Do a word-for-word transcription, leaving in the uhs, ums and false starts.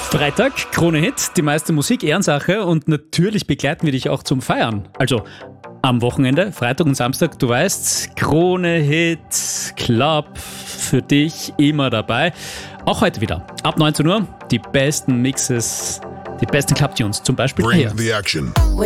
Freitag, Krone-Hit, die meiste Musik, Ehrensache und natürlich begleiten wir dich auch zum Feiern. Also am Wochenende, Freitag und Samstag, du weißt, Krone-Hit, Club, für dich immer dabei. Auch heute wieder, ab neunzehn Uhr, die besten Mixes, die besten Club-Tunes, zum Beispiel Bring hier. the action.